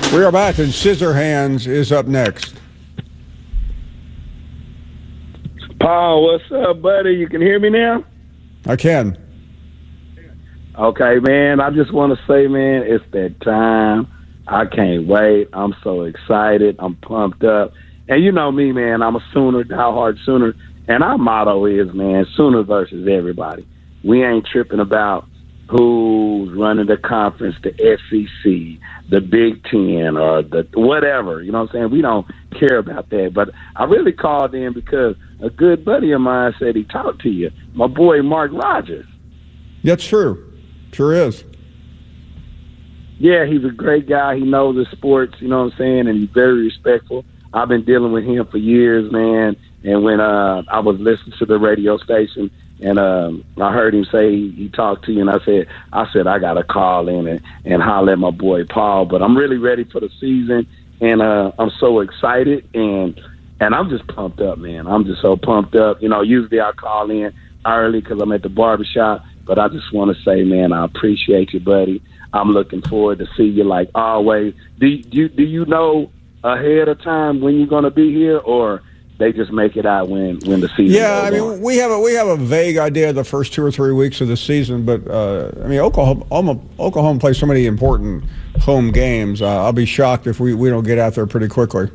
We are back, and Scissorhands is up next. Paul, what's up, buddy? You can hear me now? I can. Okay, man. I just want to say, man, it's that time. I can't wait. I'm so excited. I'm pumped up. And you know me, man. I'm a Sooner, diehard Sooner. And our motto is, man, Sooner versus everybody. We ain't tripping about who's running the conference, the SEC, the Big Ten, or the whatever. You know what I'm saying? We don't care about that. But I really called in because a good buddy of mine said he talked to you, my boy Mark Rogers. That's true. Sure is. Yeah, he's a great guy. He knows the sports, you know what I'm saying, and he's very respectful. I've been dealing with him for years, man. And when I was listening to the radio station, and I heard him say he talked to you, and I said I got to call in and holler at my boy Paul. But I'm really ready for the season, and I'm so excited, and I'm just pumped up, man. I'm just so pumped up. You know, usually I call in early because I'm at the barbershop, but I just want to say, man, I appreciate you, buddy. I'm looking forward to see you like always. Do you know ahead of time when you're going to be here, or they just make it out when the season Yeah, I mean, on? we have a vague idea of the first 2 or 3 weeks of the season, but I mean, Oklahoma plays so many important home games. I'll be shocked if we don't get out there pretty quickly.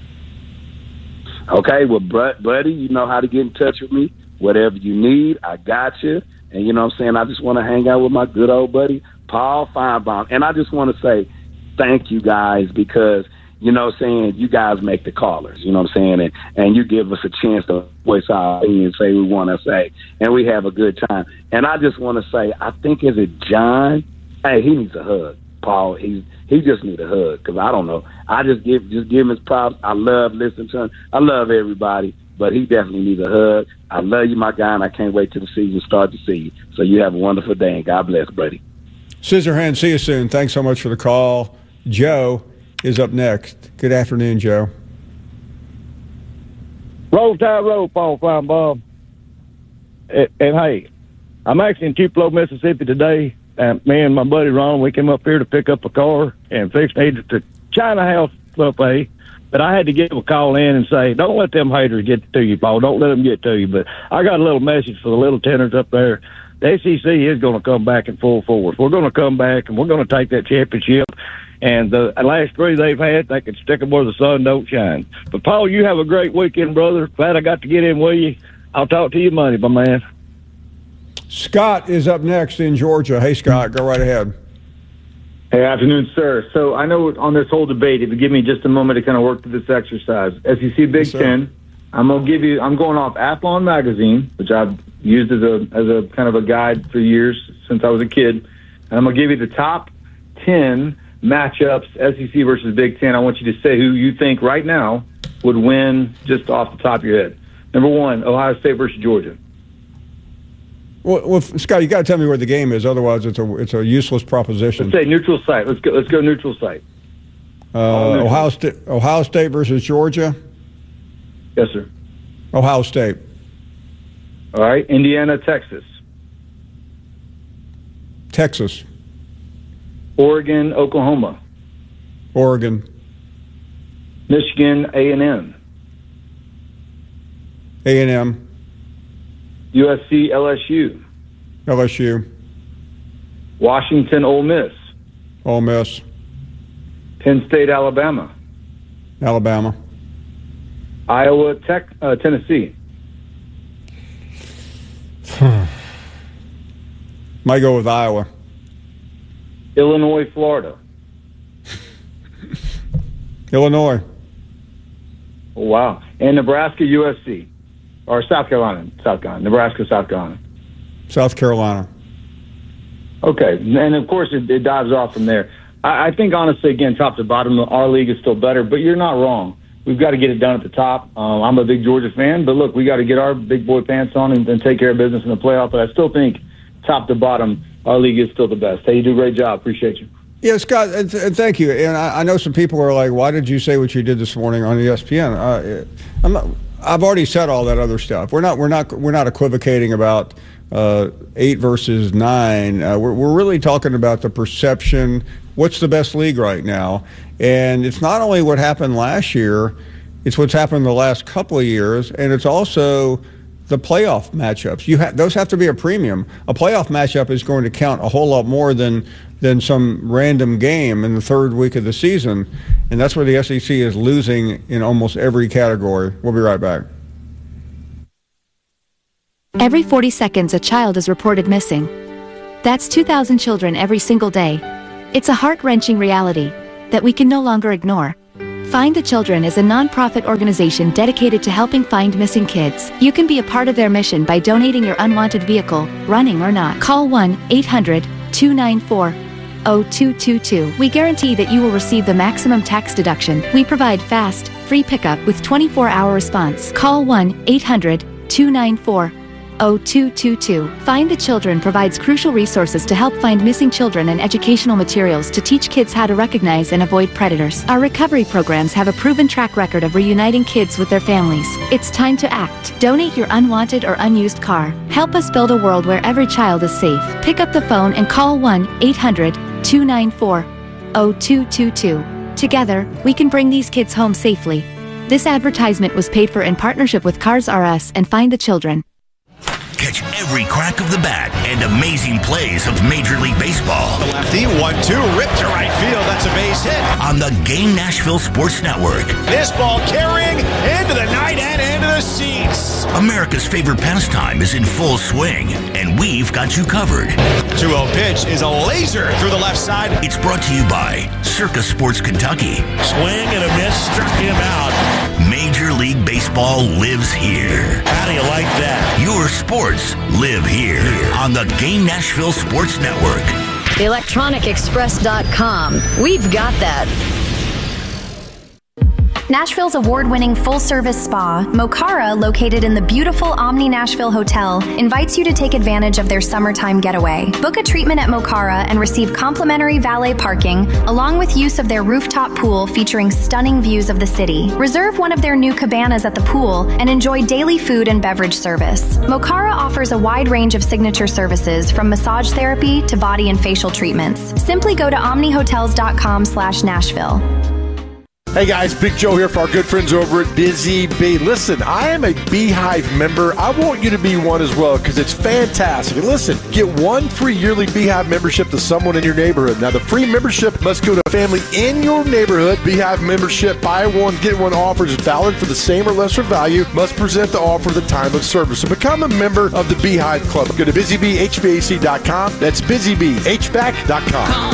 Okay, well, buddy, you know how to get in touch with me. Whatever you need, I got you. And you know what I'm saying? I just want to hang out with my good old buddy, Paul Feinbaum. And I just want to say thank you guys because, you know what I'm saying, you guys make the callers, you know what I'm saying? And you give us a chance to voice our opinion and say we want to say, and we have a good time. And I just want to say, I think, is it John? Hey, he needs a hug, Paul. He just needs a hug because I don't know. I just give him his props. I love listening to him. I love everybody. But he definitely needs a hug. I love you, my guy, and I can't wait till the season starts to see you. So you have a wonderful day, and God bless, buddy. Scissorhands, see you soon. Thanks so much for the call. Joe is up next. Good afternoon, Joe. Roll Tide Roll, Paul Feinbaum. And hey, I'm actually in Tupelo, Mississippi today. Me and my buddy Ron, we came up here to pick up a car and fix needed to China House buffet. But I had to give a call in and say, don't let them haters get to you, Paul. Don't let them get to you. But I got a little message for the little tenors up there. The SEC is going to come back in full force. We're going to come back, and we're going to take that championship. And the last 3 they've had, they can stick them where the sun don't shine. But, Paul, you have a great weekend, brother. Glad I got to get in with you. I'll talk to you Monday, my man. Scott is up next in Georgia. Hey, Scott, go right ahead. Hey, afternoon, sir. So I know on this whole debate, if you give me just a moment to kind of work through this exercise, SEC Big Ten, I'm going off Athlon Magazine, which I've used as a kind of a guide for years since I was a kid. And I'm going to give you the top 10 matchups, SEC versus Big Ten. I want you to say who you think right now would win just off the top of your head. Number 1, Ohio State versus Georgia. Well, Scott, you got to tell me where the game is. Otherwise, it's a useless proposition. Let's say neutral site. Let's go neutral site. Ohio State versus Georgia. Yes, sir. Ohio State. All right. Indiana, Texas. Texas. Oregon, Oklahoma. Oregon. Michigan, A&M. A&M. USC, LSU. LSU. Washington, Ole Miss. Ole Miss. Penn State, Alabama. Alabama. Iowa, Tennessee. Might go with Iowa. Illinois, Florida. Illinois. Oh, wow. And Nebraska, USC. Or South Carolina. Nebraska, South Carolina. South Carolina. Okay. And, of course, it dives off from there. I think, honestly, again, top to bottom, our league is still better. But you're not wrong. We've got to get it done at the top. I'm a big Georgia fan. But, look, we got to get our big boy pants on and take care of business in the playoff. But I still think top to bottom, our league is still the best. Hey, you do a great job. Appreciate you. Yeah, Scott, and thank you. And I know some people are like, why did you say what you did this morning on ESPN? I've already said all that other stuff. We're not equivocating about 8 versus 9. We're really talking about the perception what's the best league right now. And it's not only what happened last year, it's what's happened the last couple of years, and it's also the playoff matchups. Those have to be a premium. A playoff matchup is going to count a whole lot more than some random game in the third week of the season, and that's where the SEC is losing in almost every category. We'll be right back. Every 40 seconds, a child is reported missing. That's 2,000 children every single day. It's a heart-wrenching reality that we can no longer ignore. Find the Children is a non-profit organization dedicated to helping find missing kids. You can be a part of their mission by donating your unwanted vehicle, running or not. Call 1-800-294-0222. We guarantee that you will receive the maximum tax deduction. We provide fast, free pickup with 24-hour response. Call 1-800-294-0222. Find the Children provides crucial resources to help find missing children and educational materials to teach kids how to recognize and avoid predators. Our recovery programs have a proven track record of reuniting kids with their families. It's time to act. Donate your unwanted or unused car. Help us build a world where every child is safe. Pick up the phone and call 1-800-294-0222. Together, we can bring these kids home safely. This advertisement was paid for in partnership with Cars R Us and Find the Children. Catch every crack of the bat and amazing plays of Major League Baseball. The lefty, 1-2, ripped to right field. That's a base hit. On the Game Nashville Sports Network. This ball carrying into the night and into the seats. America's favorite pastime is in full swing, and we've got you covered. 2-0 pitch is a laser through the left side. It's brought to you by Circa Sports Kentucky. Swing and a miss, struck him out. Major League Baseball lives here. How do you like that? Your sports live here on the Game Nashville Sports Network. ElectronicExpress.com. We've got that. Nashville's award-winning full-service spa, Mokara, located in the beautiful Omni Nashville Hotel, invites you to take advantage of their summertime getaway. Book a treatment at Mokara and receive complimentary valet parking, along with use of their rooftop pool featuring stunning views of the city. Reserve one of their new cabanas at the pool and enjoy daily food and beverage service. Mokara offers a wide range of signature services, from massage therapy to body and facial treatments. Simply go to omnihotels.com/Nashville. Hey guys, Big Joe here for our good friends over at Busy Bee. Listen, I am a Beehive member. I want you to be one as well because it's fantastic. And listen, get one free yearly Beehive membership to someone in your neighborhood. Now, the free membership must go to a family in your neighborhood. Beehive membership, buy one, get one offers valid for the same or lesser value. Must present the offer at the time of service. So become a member of the Beehive Club. Go to busybeehvac.com. That's busybeehvac.com. Call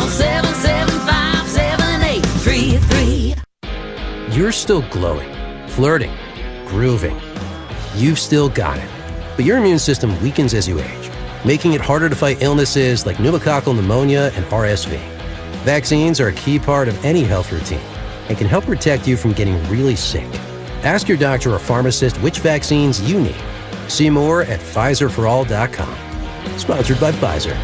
775-7833. You're still glowing, flirting, grooving. You've still got it. But your immune system weakens as you age, making it harder to fight illnesses like pneumococcal pneumonia and RSV. Vaccines are a key part of any health routine and can help protect you from getting really sick. Ask your doctor or pharmacist which vaccines you need. See more at PfizerForAll.com. Sponsored by Pfizer.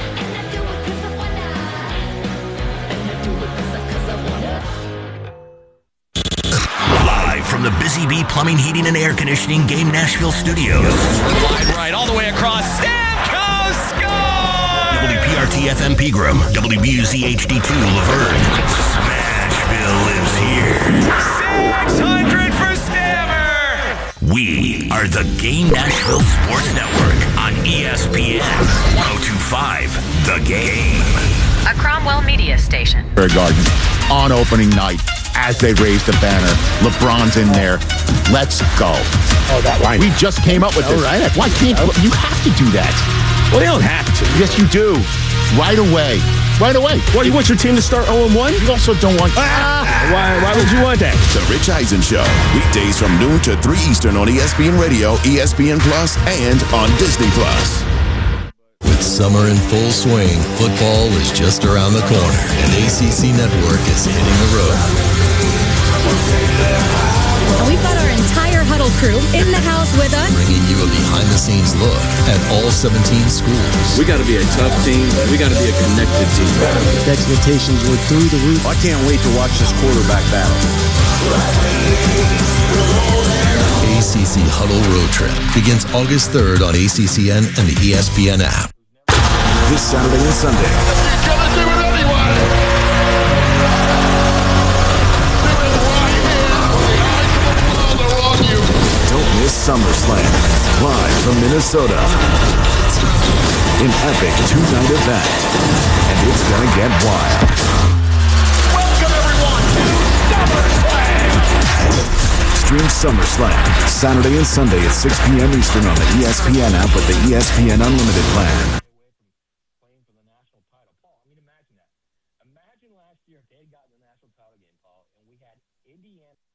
From the Busy Bee Plumbing, Heating, and Air Conditioning Game Nashville Studios. Wide right, all the way across. Stamkos score! WPRT FM Pegram, WBUZ HD2 Laverne. Smashville lives here. 600 for Stammer! We are the Game Nashville Sports Network on ESPN 102.5 The Game. A Cromwell Media Station. Garden on opening night. As they raise the banner, LeBron's in there. Let's go. Oh, that line. We just came up with this. Right. Why can't you have to do that? Well, you don't have to. Yes, you do. Right away. Right away. What, you want your team to start 0-1? You also don't want... Why would you want that? The Rich Eisen Show. Weekdays from noon to 3 Eastern on ESPN Radio, ESPN Plus, and on Disney Plus. With summer in full swing, football is just around the corner, and ACC Network is hitting the road. We've got our entire Huddle crew in the house with us, bringing you a behind-the-scenes look at all 17 schools. We got to be a tough team. We got to be a connected team. The expectations were through the roof. I can't wait to watch this quarterback battle. ACC Huddle Road Trip begins August 3rd on ACCN and the ESPN app. This Saturday and Sunday. He's gonna do it anyway. from Minnesota. An epic two-night event, and it's gonna get wild. Welcome everyone to SummerSlam! Stream SummerSlam Saturday and Sunday at 6 p.m. Eastern on the ESPN app with the ESPN Unlimited plan. Imagine last year if they had gotten the national title game, Paul, and we had Indiana.